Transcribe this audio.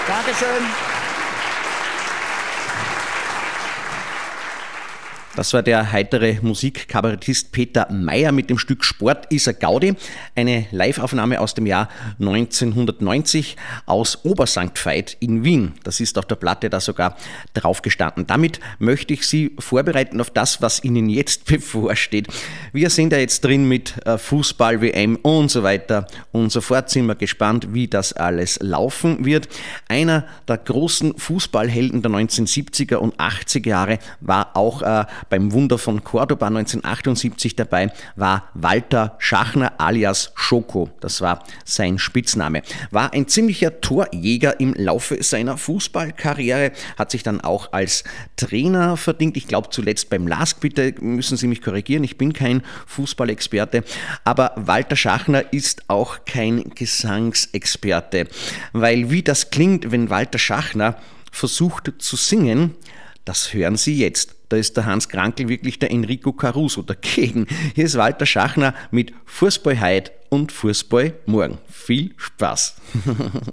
Dankeschön. Das war der heitere Musikkabarettist Peter Mayer mit dem Stück Sport ist a Gaudi, eine Liveaufnahme aus dem Jahr 1990 aus Obersankt Veit in Wien. Das ist auf der Platte da sogar drauf gestanden. Damit möchte ich Sie vorbereiten auf das, was Ihnen jetzt bevorsteht. Wir sind ja jetzt drin mit Fußball-WM und so weiter und so fort. Sind wir gespannt, wie das alles laufen wird. Einer der großen Fußballhelden der 1970er und 80er Jahre war auch beim Wunder von Cordoba 1978 dabei, war Walter Schachner alias Schoko. Das war sein Spitzname. War ein ziemlicher Torjäger im Laufe seiner Fußballkarriere, hat sich dann auch als Trainer verdient. Ich glaube zuletzt beim LASK, bitte müssen Sie mich korrigieren, ich bin kein Fußballexperte, aber Walter Schachner ist auch kein Gesangsexperte, weil wie das klingt, wenn Walter Schachner versucht zu singen, das hören Sie jetzt. Da ist der Hans Krankl wirklich der Enrico Caruso dagegen. Hier ist Walter Schachner mit Fußball heut und Fußball morgen. Viel Spaß!